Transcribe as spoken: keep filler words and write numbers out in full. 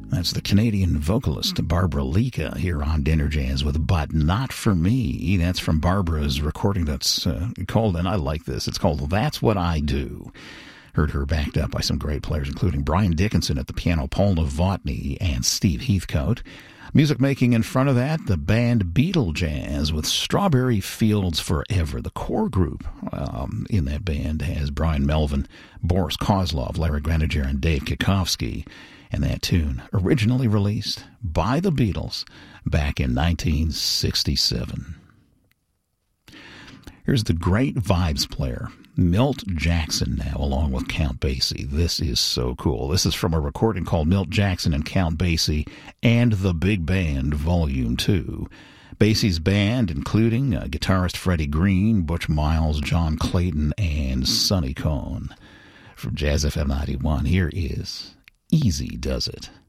That's the Canadian vocalist Barbara Lika here on Dinner Jazz with But Not For Me. That's from Barbara's recording that's uh, called, and I like this, it's called That's What I Do. Heard her backed up by some great players, including Brian Dickinson at the piano, Paul Novotny, and Steve Heathcote. Music making in front of that, the band Beatle Jazz with Strawberry Fields Forever. The core group um, in that band has Brian Melvin, Boris Kozlov, Larry Graniger, and Dave Kikowski. And that tune, originally released by the Beatles back in nineteen sixty-seven. Here's the great vibes player, Milt Jackson, now, along with Count Basie. This is so cool. This is from a recording called Milt Jackson and Count Basie and the Big Band, Volume two. Basie's band, including uh, guitarist Freddie Green, Butch Miles, John Clayton, and Sonny Cohn. From Jazz F M ninety-one, here is Easy Does It.